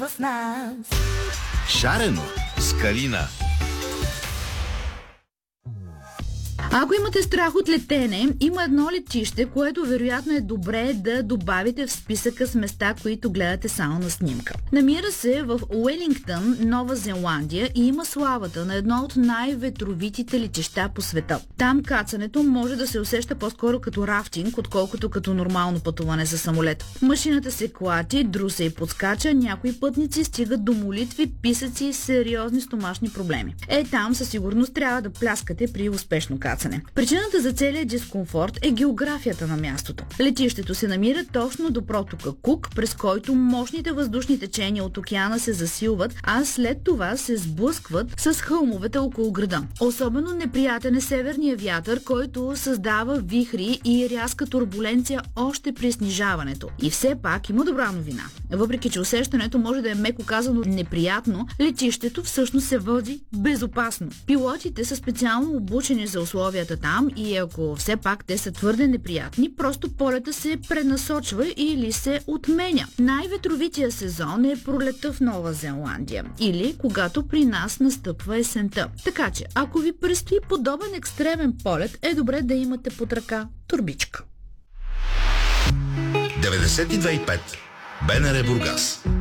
с нас. Шарено с Калина. Ако имате страх от летене, има едно летище, което вероятно е добре да добавите в списъка с места, които гледате само на снимка. Намира се в Уелингтън, Нова Зеландия и има славата на едно от най-ветровитите летища по света. Там кацането може да се усеща по-скоро като рафтинг, отколкото като нормално пътуване за самолет. Машината се клати, друса и подскача, някои пътници стигат до молитви, писъци и сериозни стомашни проблеми. Там със сигурност трябва да пляскате при успешно кацане. Причината за целия дискомфорт е географията на мястото. Летището се намира точно до протока Кук, през който мощните въздушни течения от океана се засилват, а след това се сблъскват с хълмовете около града. Особено неприятен е северния вятър, който създава вихри и рязка турбуленция още при снижаването. И все пак има добра новина. Въпреки че усещането може да е меко казано неприятно, летището всъщност се води безопасно. Пилотите са специално обучени за условията там и ако все пак те са твърде неприятни, просто полета се пренасочва или се отменя. Най-ветровития сезон е пролета в Нова Зеландия или когато при нас настъпва есента. Така че, ако ви предстои подобен екстремен полет, е добре да имате под ръка турбичка. 92.5 БНР Бургас.